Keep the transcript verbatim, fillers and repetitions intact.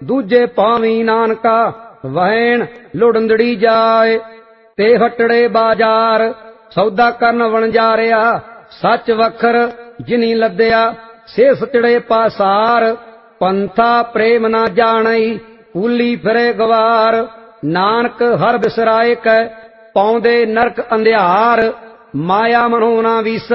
ਦੂਜੇ ਪਾਵੀ ਨਾਨਕਾ ਵਹਿਣ ਲੁੜੰਦੜੀ ਜਾਏ। ਤੇ ਹਟੜੇ ਬਾਜ਼ਾਰ ਸੌਦਾ ਕਰਨ ਵਣਜਾਰਿਆ, ਸੱਚ ਵਖਰ ਜਿਨੀ ਲੱਦਿਆ ਸੇ ਸਚੜੇ ਪਾਸਾਰ। ਪੰਥਾ ਪ੍ਰੇਮ ਨਾ ਜਾਣਈ ਕੂਲੀ ਫਿਰੇ ਗਵਾਰ, ਨਾਨਕ ਹਰ ਬਿਸਰਾਏ ਕੈ ਪਾਉਂਦੇ ਨਰਕ ਅੰਧਿਆਰ। ਮਾਇਆ ਮਨੋ ਨਾ ਵੀਸੈ